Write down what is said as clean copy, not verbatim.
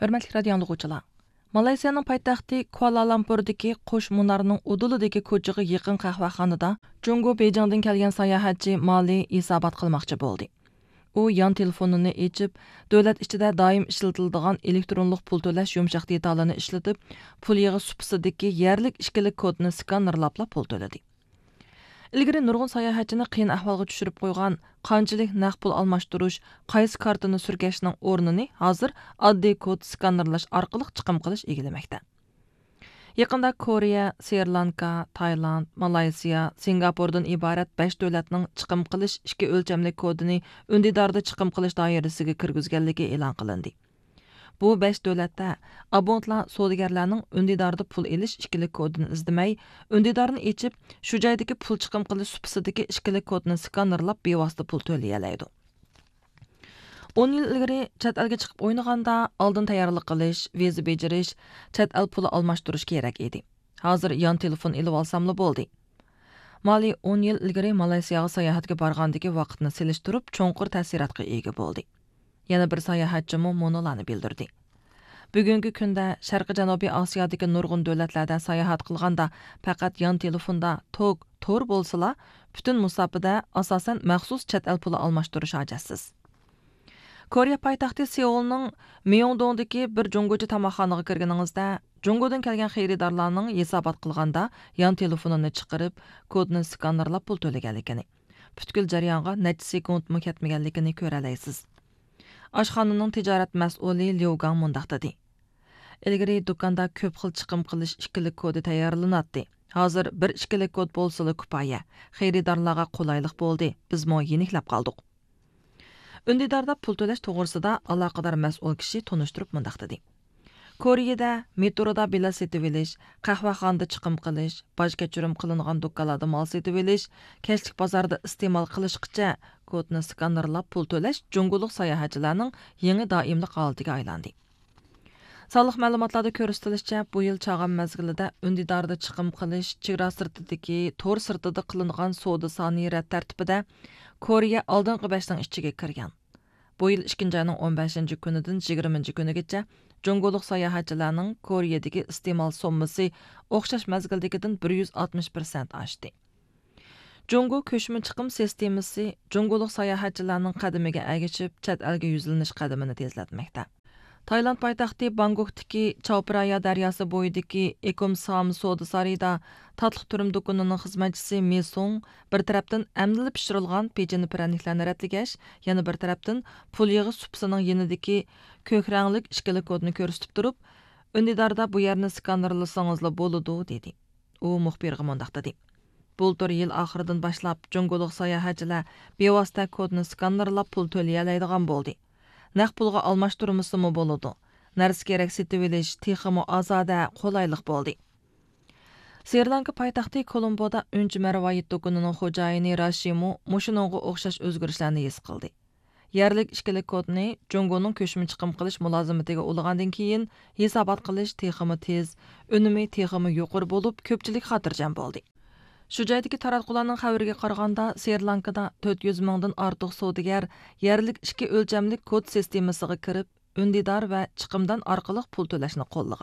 Hörmətli radio anlıqçılar. Malayziyanın paytaxtı Kuala Lumpurdagi Qo'sh Munarning udulidagi ko'chaga yaqin qahvaxonada Jungo Beyjingdan kelgan sayohatchi Mali hisobot qilmoqchi bo'ldi. U yon telefonini ochib, davlat ichida doim ishlatiladigan elektronlik pul to'lash yumshoq detalini ishlatib, pul yig'i supisidagi yerlik ishkilik kodni skanerlab pul to'ladi. İlgari nurg'un sayohatchini qiyin ahvolga tushirib qo'ygan qanchalik naqd pul almashtirish, qaysi kartini surkashning o'rnini hozir oddiy kod skanerlash orqali chiqim qilish egilamoqda. Yaqinda Koreya, Sri Lanka, Tailand, Malayziya, Singapurdan iborat 5 davlatning chiqim qilish ikki o'lchamli kodini undidorda chiqim qilish doirasiga kirgizganligi e'lon qilindi. Bu 5 davlatda abonentlar savdogarlarning undidorda pul elish ishkilik kodini izlamay, undidorni ochib, shu joydagi pul chiqim qilish supisidagi ishkilik kodni skanerlab bevosita pul to'lay oladi. 10 yil ilgari chet elga chiqib o'ynaganda oldin tayyorlik qilish, viza bejirish, chet el puli almashtirish kerak edi. Hozir yon telefon ilib olsamla bo'ldi. Mali 10 yil ilgari Malayziyaga sayohatga borgandagi vaqtni selishtirib, cho'nqur ta'sirotga ega bo'ldi. Yana bir sayohatchimi monolarni bildirdi. Bugungi kunda Sharqi Janubiy Osiyodagi nurg'un davlatlarda sayohat qilganda faqat yon telefonda tor bo'lsa, butun musofada asosan maxsus chet el puli almashtirish hojatsiz. Koreya poytaxti Seulning Myeongdongdagi bir jungochi tomoqxonaga kirganingizda, Jungodan kelgan xaridorlarning hisobot qilganda yon telefonini chiqarib, kodni skanerlab pul to'laganligini, butkul jarayonga necha sekund ketmaganligini ko'ra olasiz. Oshxonaning tijorat mas'uli Liu Gang mundaq dedi. Ilgari do'konda ko'p xil chiqim qilish ishkilik kodi tayyorlanadi. Hozir bir ishkilik kod bo'lsa-la kifoya. Xaridorlarga qulaylik bo'ldi. Biz mo yeniklab qoldik. Undidorda pul to'lash to'g'risida aloqador mas'ul kishi tunishtirib mundaq dedi. Koreyada metroda bilet setib olish, qahvaxonada chiqim qilish, boj kechirim qilingan do'konlarda mol setib olish, kechlik bozorda iste'mol qilishgacha kodni skanerlab pul to'lash junguliq sayohatchilarning yangi doimlik holatiga aylandi. Sonliq ma'lumotlarda ko'rsatilishicha, bu yil chag'am mezgilida undidorda chiqim qilish, chegara sirtidagi tor sirtida qilingan savdo soni rad tartibida Koreya oldingi 5ning ichiga kirgan. Bu yil 2 oyning 15 kunidan 20 kunigacha junguliq sayohatchilarning Koreyadagi iste'mol summasi o'xshash mezgildagidan 160% oshdi. Jungo ko'chma chiqim sistemasi junguliq sayohatchilarning qadamiga ergishib, chet elga yuzlanish qadamini tezlatmoqda. Tailand poytaxti Bangkokdagi Chao-Phraya daryosi bo'yidagi Ekomsam savdo sarayida tatliq turim do'konining xizmatchisi Mi Song bir tarafdan amdilib pishirilgan pecheni pralniklarni ratligash, yana bir tarafdan pul yig'i supisining yanidagi ko'k ranglik ishkilik kodni ko'rsatib turib, undidorda bu yerni skanerlasangizla bo'ladi dedi. U muxbirga mundaq dedi. Bultur yil oxiridan boshlab junguliq sayohatchilar bevosita kodni skanerlab pul to'lay oladigan bo'ldi. Naq pulga almashtirmasimi bo'ladi. Narsa kerak setib olish texmo ozoda qulaylik bo'ldi. Sri Lanka poytaxti Kolomboda unchi marvoyit do'konining xo'jayini Rashimu mushuningga o'xshash o'zgarishlarni his qildi. Yerlik ishkilik kodni Jungoning ko'chma chiqim qilish mulozimatiga ulg'andan keyin hisobot qilish texmo tez, unumi texmo yuqori bo'lib, ko'pchilik xotirjam bo'ldi. Shu joydagi taratqularning xabariga qaraganda, Sri Lankada 400 mingdan ortiq savdogar yerlik ikki o'lchamli kod sistemasiga kirib, undidor va chiqimdan orqali pul to'lashni qo'llagan.